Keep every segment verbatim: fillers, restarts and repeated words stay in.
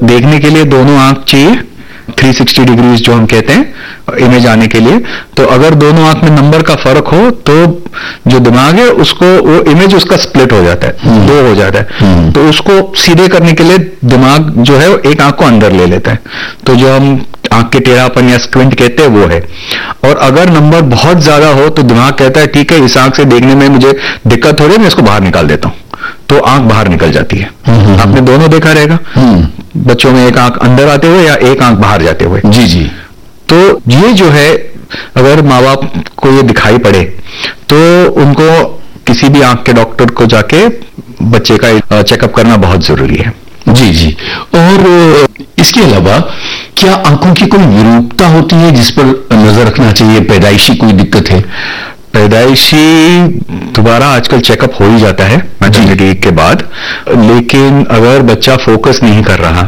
देखने के लिए दोनों आंख चाहिए, थ्री सिक्सटी डिग्रीज जो हम कहते हैं इमेज आने के लिए। तो अगर दोनों आंख में नंबर का फर्क हो तो जो दिमाग है उसको, वो इमेज उसका स्प्लिट हो जाता है, दो हो जाता है। तो उसको सीधे करने के लिए दिमाग जो है एक आंख को अंदर ले लेता है। तो जो हम आंख के टेढ़ापन या स्क्विंट कहते हैं वो है। और अगर नंबर बहुत ज्यादा हो तो दिमाग कहता है ठीक है, इस आंख से देखने में मुझे दिक्कत हो रही है, मैं इसको बाहर निकाल देता हूं। तो आंख बाहर निकल जाती है। आपने दोनों देखा रहेगा बच्चों में, एक आंख अंदर आते हुए या एक आंख बाहर जाते हुए। जी जी। तो ये जो है, अगर माँ बाप को ये दिखाई पड़े तो उनको किसी भी आंख के डॉक्टर को जाके बच्चे का चेकअप करना बहुत जरूरी है। जी जी। और इसके अलावा क्या आंखों की कोई विरूपता होती है जिस पर नजर रखना चाहिए? पैदाइशी कोई दिक्कत है? पैदाइशी दोबारा आजकल चेकअप हो ही जाता है मैटरनिटी के बाद, लेकिन अगर बच्चा फोकस नहीं कर रहा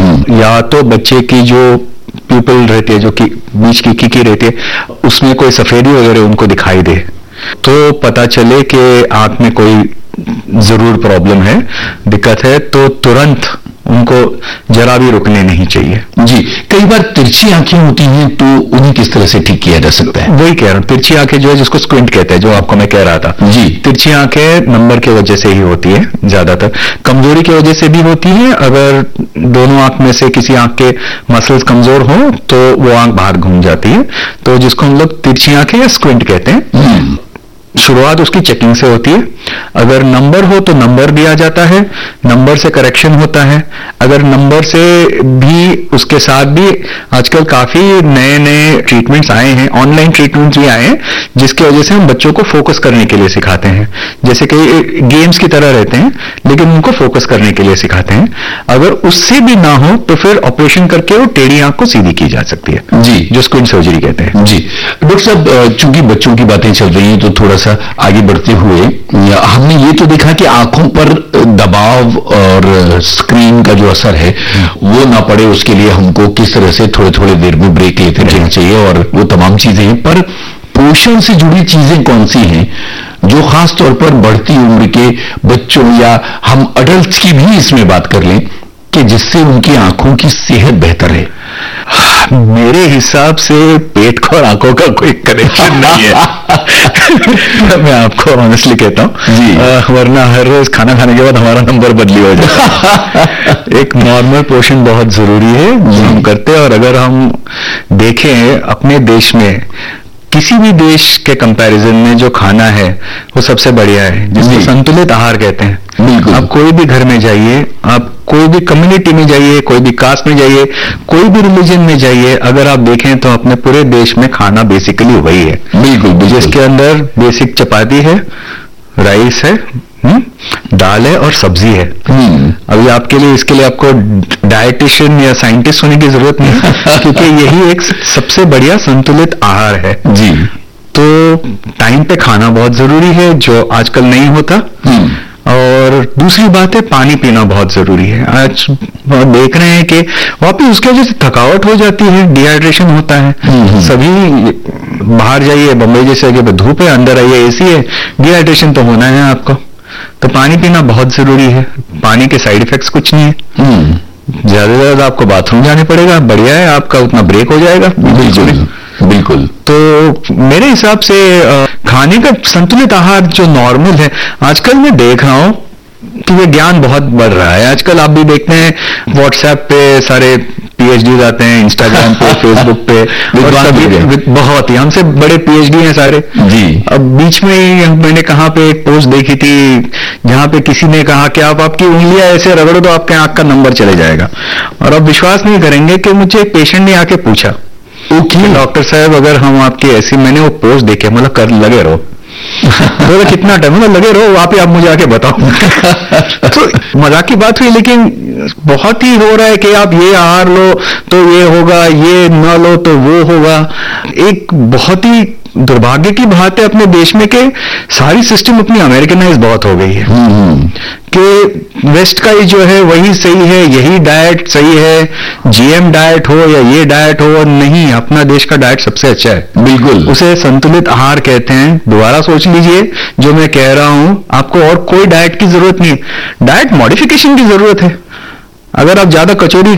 या तो बच्चे की जो प्यूपिल रहती है, जो कि बीच की कीकी रहती है, उसमें कोई सफेदी वगैरह उनको दिखाई दे तो पता चले कि आंख में कोई जरूर प्रॉब्लम है, दिक्कत है, तो तुरंत उनको जरा भी रुकने नहीं चाहिए। जी। कई बार तिरछी आंखें होती हैं तो उन्हें किस तरह से ठीक किया जा सकता है? वही कह रहा हूं, तिरछी आंखें जो है जिसको स्क्विंट कहते हैं, जो आपको मैं कह रहा था। जी। तिरछी आंखें नंबर की वजह से ही होती है, ज्यादातर कमजोरी की वजह से भी होती है। अगर दोनों आंख में से किसी आंख के मसल्स कमजोर हो तो वो आंख बाहर घूम जाती है, तो जिसको हम लोग तिरछी आंखें या स्क्विंट कहते हैं। शुरुआत उसकी चेकिंग से होती है। अगर नंबर हो तो नंबर दिया जाता है, नंबर से करेक्शन होता है। अगर नंबर से भी, उसके साथ भी आजकल काफी नए नए ट्रीटमेंट्स आए हैं, ऑनलाइन ट्रीटमेंट्स भी आए हैं, जिसकी वजह से हम बच्चों को फोकस करने के लिए सिखाते हैं। जैसे कि गेम्स की तरह रहते हैं लेकिन उनको फोकस करने के लिए सिखाते हैं। अगर उससे भी ना हो तो फिर ऑपरेशन करके वो टेढ़ी आंख को सीधी की जा सकती है, जी, जो स्क्विंट सर्जरी कहते हैं। जी डॉक्टर साहब, चूंकि बच्चों की बातें चल रही हैं तो थोड़ा सा आगे बढ़ते हुए हमने ये तो देखा कि आंखों पर दबाव और स्क्रीन का जो असर है वो ना पड़े, उसके लिए हमको किस तरह से थोड़े थोड़े देर में ब्रेक लेते रहना चाहिए और वो तमाम चीजें हैं। पर पोषण से जुड़ी चीजें कौन सी हैं जो खास तौर पर बढ़ती उम्र के बच्चों या हम अडल्ट की भी इसमें बात कर लें कि जिससे उनकी आंखों की सेहत बेहतर है? मेरे हिसाब से पेट को और आंखों का कोई कनेक्शन नहीं है। मैं आपको ऑनेस्टली कहता हूँ जी, आ, वरना हर रोज खाना खाने के बाद हमारा नंबर बदली हो जाता है। एक नॉर्मल पोषण बहुत जरूरी है जो हम करते हैं। और अगर हम देखें अपने देश में, किसी भी देश के कंपैरिजन में जो खाना है वो सबसे बढ़िया है, जिसको संतुलित आहार कहते हैं। आप कोई भी घर में जाइए, आप कोई भी कम्युनिटी में जाइए, कोई भी कास्ट में जाइए, कोई भी रिलीजन में जाइए, अगर आप देखें तो अपने पूरे देश में खाना बेसिकली वही है। बिल्कुल, जिसके अंदर बेसिक चपाती है, राइस है, हुँ? दाल है और सब्जी है। अभी आपके लिए, इसके लिए आपको डाइटिशियन या साइंटिस्ट होने की जरूरत नहीं है क्योंकि यही एक सबसे बढ़िया संतुलित आहार है। जी। तो टाइम पे खाना बहुत जरूरी है, जो आजकल नहीं होता। और दूसरी बात है, पानी पीना बहुत जरूरी है। आज देख रहे हैं कि वापिस उसकी वजह से थकावट हो जाती है, डिहाइड्रेशन होता है। सभी बाहर जाइए, बम्बई जैसे जगह धूप है, अंदर आइए एसी है, डिहाइड्रेशन तो होना है आपको। तो पानी पीना बहुत जरूरी है। पानी के साइड इफेक्ट्स कुछ नहीं है, ज्यादा से ज्यादा आपको बाथरूम जाने पड़ेगा, बढ़िया है, आपका उतना ब्रेक हो जाएगा। बिल्कुल बिल्कुल। तो मेरे हिसाब से खाने का संतुलित आहार जो नॉर्मल है, आजकल मैं देख रहा हूं कि ये ज्ञान बहुत बढ़ रहा है। आजकल आप भी देखते हैं व्हाट्सएप पे सारे पीएचडी आते हैं, इंस्टाग्राम पे, फेसबुक पे, बहुत ही हमसे बड़े पीएचडी हैं सारे जी। अब बीच में ही मैंने कहाँ पे एक पोस्ट देखी थी जहां पे किसी ने कहा कि आप आपकी उंगलियां ऐसे रगड़ो तो आपके आंख का नंबर चले जाएगा। और अब विश्वास नहीं करेंगे कि मुझे एक पेशेंट ने आके पूछा, ओके डॉक्टर साहब, अगर हम आपकी ऐसी, मैंने वो पोस्ट देखे, मतलब कर लगे रहो तो कितना टाइम, मतलब लगे रहो वहां पे, आप मुझे आके बताओ। तो मजाक की बात हुई, लेकिन बहुत ही हो रहा है कि आप ये आहार लो तो ये होगा, ये न लो तो वो होगा। एक बहुत ही दुर्भाग्य की बात है अपने देश में कि सारी सिस्टम अपनी अमेरिकनाइज बहुत हो गई है कि वेस्ट का ही जो है वही सही है, यही डाइट सही है, जीएम डाइट हो या ये डाइट हो, नहीं, अपना देश का डाइट सबसे अच्छा है। बिल्कुल, उसे संतुलित आहार कहते हैं। दोबारा सोच लीजिए जो मैं कह रहा हूं, आपको और कोई डाइट की जरूरत नहीं है, डाइट मॉडिफिकेशन की जरूरत है। अगर आप ज्यादा कचौरी